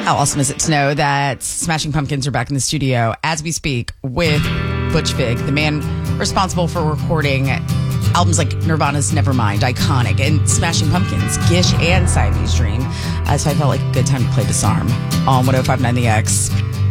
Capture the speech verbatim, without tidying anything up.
How awesome is it to know that Smashing Pumpkins are back in the studio as we speak with Butch Vig, the man responsible for recording albums like Nirvana's Nevermind, Iconic, and Smashing Pumpkins, Gish, and Siamese Dream. Uh, so I felt like a good time to play Disarm on one oh five point nine The X.